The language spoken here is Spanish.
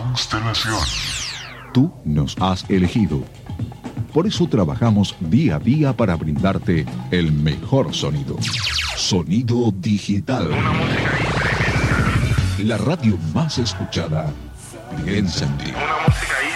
Constelación. Tú nos has elegido. Por eso trabajamos día a día para brindarte el mejor sonido. Sonido digital. Una música ahí tremenda. La radio más escuchada. Piensa en ti. Una música ahí